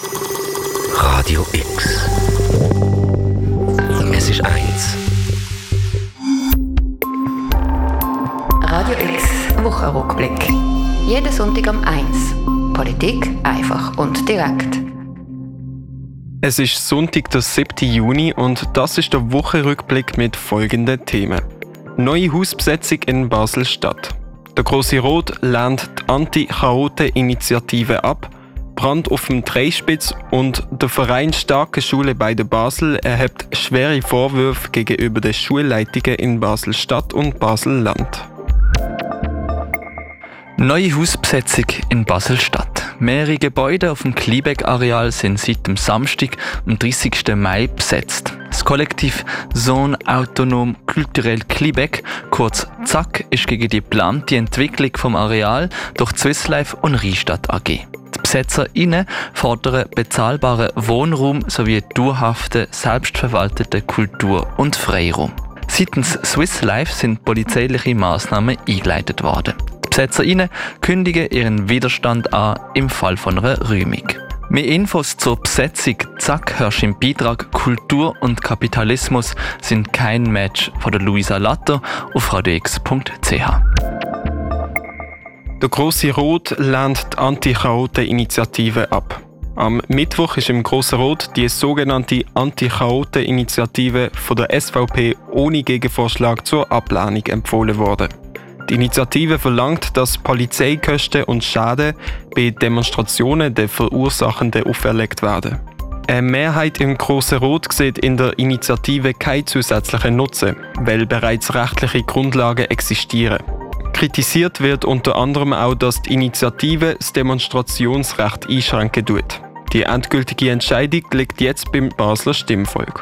Radio X. Es ist 1. Radio X Wochenrückblick. Jeden Sonntag um 1. Politik einfach und direkt. Es ist Sonntag, der 7. Juni und das ist der Wochenrückblick mit folgenden Themen. Neue Hausbesetzung in Basel-Stadt. Der Grosse Rot lehnt die Anti-Chaoten-Initiative ab. Brand auf dem Dreispitz und der Verein Starke Schule bei der Basel erhebt schwere Vorwürfe gegenüber den Schulleitungen in Basel-Stadt und Basel-Land. Neue Hausbesetzung in Basel-Stadt. Mehrere Gebäude auf dem Kliebeck-Areal sind seit dem Samstag, am 30. Mai, besetzt. Das Kollektiv Zone Autonom Kulturell Kliebeck, kurz ZAK, ist gegen die geplante Entwicklung vom Areal durch Swiss Life und Rheinstadt AG. Die BesetzerInnen fordern bezahlbaren Wohnraum sowie dauerhaften, selbstverwalteten Kultur- und Freiraum. Seitens Swiss Life sind polizeiliche Massnahmen eingeleitet worden. Die BesetzerInnen kündigen ihren Widerstand an im Fall von einer Räumung. Mehr Infos zur Besetzung ZAK hörst im Beitrag «Kultur und Kapitalismus sind kein Match» von der Luisa Latter auf radiox.ch. Der Grosse Rot lehnt die Anti-Chaoten-Initiative ab. Am Mittwoch ist im Grossen Rot die sogenannte Anti-Chaoten-Initiative von der SVP ohne Gegenvorschlag zur Ablehnung empfohlen worden. Die Initiative verlangt, dass Polizeikosten und Schäden bei Demonstrationen den Verursachenden auferlegt werden. Eine Mehrheit im Grossen Rot sieht in der Initiative keinen zusätzlichen Nutzen, weil bereits rechtliche Grundlagen existieren. Kritisiert wird unter anderem auch, dass die Initiative das Demonstrationsrecht einschränken tut. Die endgültige Entscheidung liegt jetzt beim Basler Stimmvolk.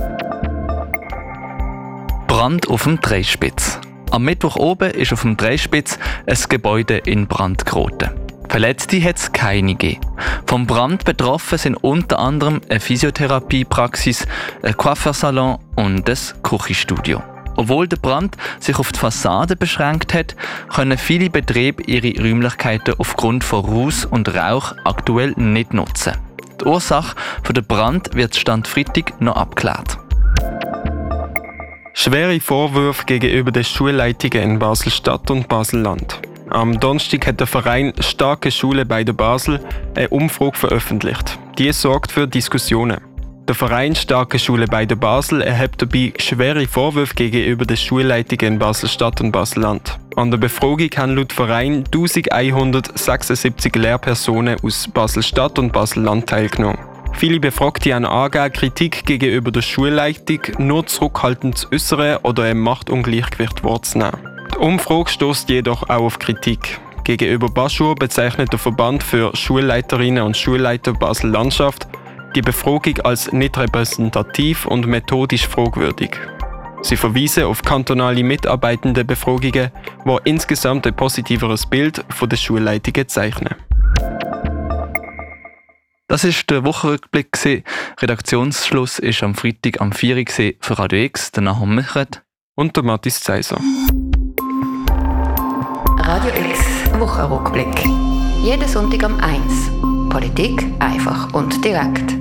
Brand auf dem Dreispitz. Am Mittwoch oben ist auf dem Dreispitz ein Gebäude in Brand geraten. Verletzte hat es keine gegeben. Vom Brand betroffen sind unter anderem eine Physiotherapiepraxis, ein Coiffeursalon und ein Küchenstudio. Obwohl der Brand sich auf die Fassade beschränkt hat, können viele Betriebe ihre Räumlichkeiten aufgrund von Ruß und Rauch aktuell nicht nutzen. Die Ursache für den Brand wird Stand Freitag noch abgeklärt. Schwere Vorwürfe gegenüber den Schulleitungen in Basel-Stadt und Basel-Land. Am Donnerstag hat der Verein Starke Schule bei der Basel eine Umfrage veröffentlicht. Die sorgt für Diskussionen. Der Verein Starke Schule bei der Basel erhebt dabei schwere Vorwürfe gegenüber den Schulleitungen in Basel-Stadt und Basel-Land. An der Befragung haben laut Verein 1176 Lehrpersonen aus Basel-Stadt und Basel-Land teilgenommen. Viele Befragte haben angegeben, Kritik gegenüber der Schulleitung nur zurückhaltend zu äußern oder im Machtungleichgewicht wahrzunehmen. Die Umfrage stößt jedoch auch auf Kritik. Gegenüber Baschur bezeichnet der Verband für Schulleiterinnen und Schulleiter Basel-Landschaft die Befragung als nicht repräsentativ und methodisch fragwürdig. Sie verweisen auf kantonale mitarbeitende Befragungen, die insgesamt ein positiveres Bild von der Schulleitungen zeichnen. Das war der Wochenrückblick. Redaktionsschluss war am Freitag am 4 Uhr für Radio X, der Nahum Michret und der Mathis Zeiser. Radio X Wochenrückblick. Jeden Sonntag um 1. Politik einfach und direkt.